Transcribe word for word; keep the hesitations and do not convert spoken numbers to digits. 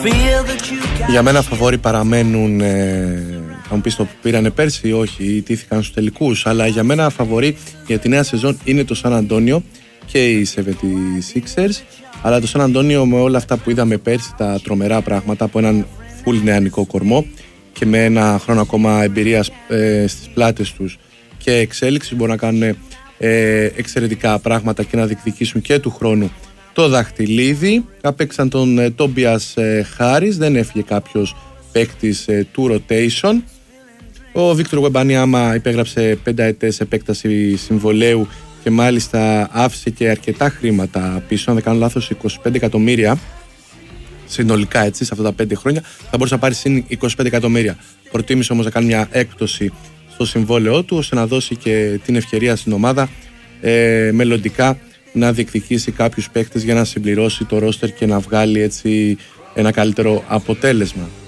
Για μένα φαβόροι παραμένουν, ε, θα μου πεις το πήρανε πέρσι, όχι, ιτήθηκαν στους τελικούς, αλλά για μένα φαβόροι για τη νέα σεζόν είναι το Σαν Αντώνιο και οι εβδομήντα έξι ers, αλλά το Σαν Αντώνιο με όλα αυτά που είδαμε πέρσι, τα τρομερά πράγματα από έναν φουλ νεανικό κορμό και με ένα χρόνο ακόμα εμπειρίας ε, στις πλάτες τους και εξέλιξη, μπορούν να κάνουν ε, εξαιρετικά πράγματα και να διεκδικήσουν και του χρόνου το δαχτυλίδι. Απέξαν τον ε, Τόμπιας ε, Χάρις, δεν έφυγε κάποιος παίκτης ε, του rotation. Ο Βίκτορ Γουεμπανιάμα υπέγραψε πενταετές επέκταση συμβολαίου και μάλιστα άφησε και αρκετά χρήματα πίσω, αν δεν κάνω λάθος είκοσι πέντε εκατομμύρια συνολικά, έτσι, σε αυτά τα πέντε χρόνια θα μπορούσε να πάρει συν είκοσι πέντε εκατομμύρια. Προτίμησε όμως να κάνει μια έκπτωση στο συμβόλαιό του, ώστε να δώσει και την ευκαιρία στην ομάδα ε, μελλοντικά να διεκδικήσει κάποιους παίκτες για να συμπληρώσει το ρόστερ και να βγάλει έτσι ένα καλύτερο αποτέλεσμα.